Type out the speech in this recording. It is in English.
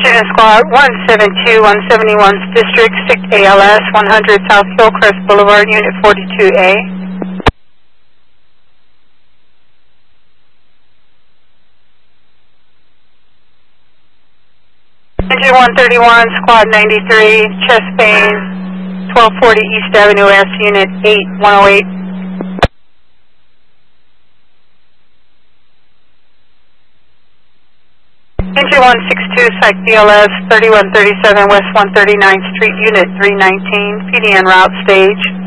Engine Squad 172, 171's District, SIC ALS, 100 South Hillcrest Boulevard, Unit 42A. Engine 131, Squad 93, chest pain, 1240 East Avenue S, Unit 8108. Engine 162, Psych DLS, 3137 West 139th Street, Unit 319, PD en route stage.